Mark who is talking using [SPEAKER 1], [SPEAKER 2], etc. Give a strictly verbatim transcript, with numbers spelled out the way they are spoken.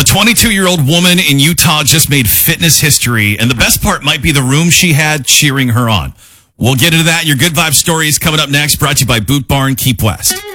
[SPEAKER 1] twenty-two-year-old woman in Utah just made fitness history, and the best part might be the room she had cheering her on. We'll get into that. Your Good Vibe story is coming up next, brought to you by Boot Barn Keep West.